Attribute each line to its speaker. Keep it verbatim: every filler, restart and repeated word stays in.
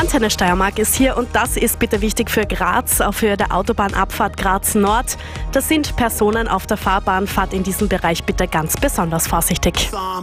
Speaker 1: Antenne Steiermark ist hier und das ist bitte wichtig für Graz, auch für der Autobahnabfahrt Graz Nord. Das sind Personen auf der Fahrbahn, fahrt in diesem Bereich bitte ganz besonders vorsichtig.